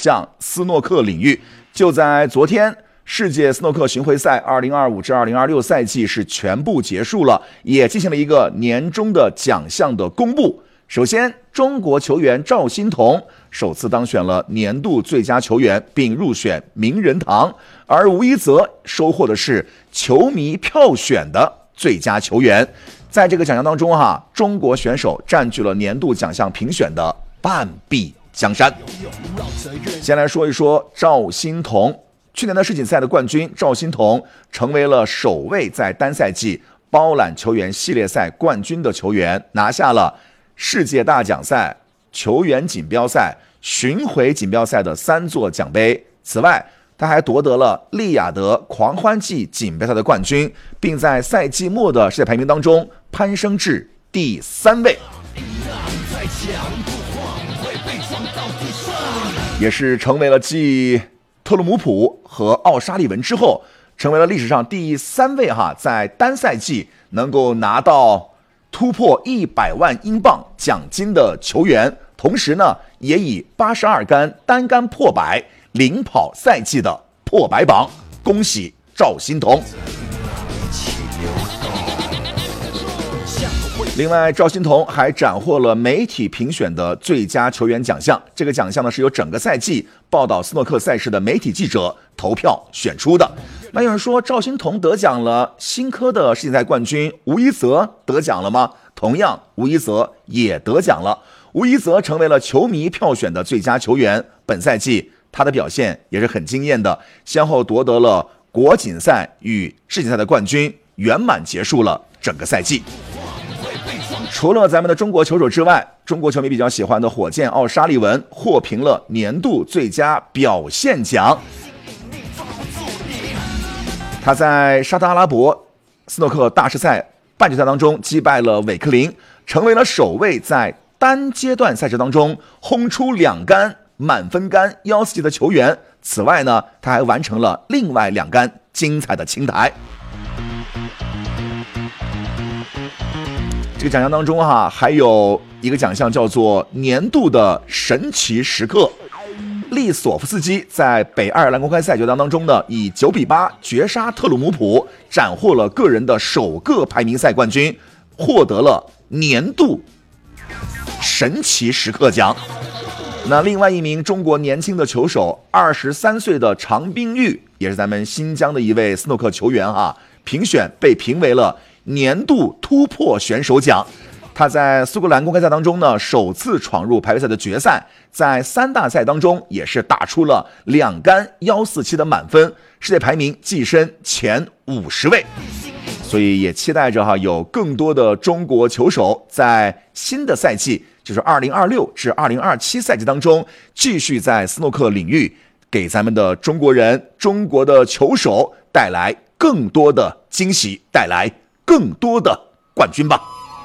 项斯诺克领域。就在昨天，世界斯诺克巡回赛2025至2026赛季是全部结束了，也进行了一个年终的奖项的公布。首先，中国球员赵心童首次当选了年度最佳球员，并入选名人堂，而吴一泽收获的是球迷票选的最佳球员。在这个奖项当中中国选手占据了年度奖项评选的半壁江山。先来说一说赵心童，去年的世锦赛的冠军赵心童成为了首位在单赛季包揽球员系列赛冠军的球员，拿下了世界大奖赛、球员锦标赛、巡回锦标赛的3座奖杯。此外，他还夺得了利雅得狂欢季锦标赛的冠军，并在赛季末的世界排名当中攀升至第3位，也是成为了继特鲁姆普和奥沙利文之后，成为了历史上第3位在单赛季能够拿到突破100万英镑奖金的球员，同时呢，也以82杆单杆破百领跑赛季的破百榜。恭喜赵心童！另外，赵心童还斩获了媒体评选的最佳球员奖项。这个奖项呢，是由整个赛季报道斯诺克赛事的媒体记者投票选出的。那有人说赵心童得奖了，新科的世锦赛冠军吴一泽得奖了吗？同样，吴一泽也得奖了。吴一泽成为了球迷票选的最佳球员。本赛季他的表现也是很惊艳的，先后夺得了国锦赛与世锦赛的冠军，圆满结束了整个赛季。除了咱们的中国球手之外，中国球迷比较喜欢的火箭奥沙利文获评了年度最佳表现奖。他在沙特阿拉伯斯诺克大师赛半决赛当中击败了韦克林，成为了首位在单阶段赛事当中轰出2杆满分杆147级的球员。此外呢，他还完成了另外2杆精彩的青台。这个奖项当中还有一个奖项叫做年度的神奇时刻。利索夫斯基在北爱尔兰公开赛决赛当中呢，以9-8绝杀特鲁姆普，斩获了个人的首个排名赛冠军，获得了年度神奇时刻奖。那另外一名中国年轻的球手，23岁的常冰玉，也是咱们新疆的一位斯诺克球员被评为了年度突破选手奖。他在苏格兰公开赛当中呢，首次闯入排位赛的决赛，在3大赛当中也是打出了2杆147的满分，世界排名跻身前50位。所以也期待着有更多的中国球手在新的赛季，就是2026至2027赛季当中，继续在斯诺克领域给咱们的中国人、中国的球手带来更多的惊喜，带来更多的冠军吧。